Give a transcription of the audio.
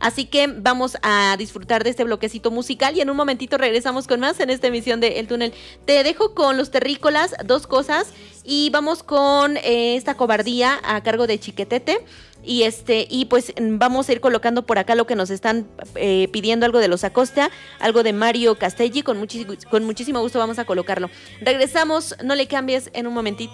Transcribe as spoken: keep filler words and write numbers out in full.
Así que vamos a disfrutar de este bloquecito musical y en un momentito regresamos con más en esta emisión de El Túnel. Te dejo con Los Terrícolas, Dos Cosas, y vamos con eh, esta cobardía a cargo de Chiquetete. Y este, y pues vamos a ir colocando por acá lo que nos están eh, pidiendo, algo de Los Acosta, algo de Mario Castelli, con, muchis- con muchísimo gusto vamos a colocarlo. Regresamos, no le cambies en un momentito.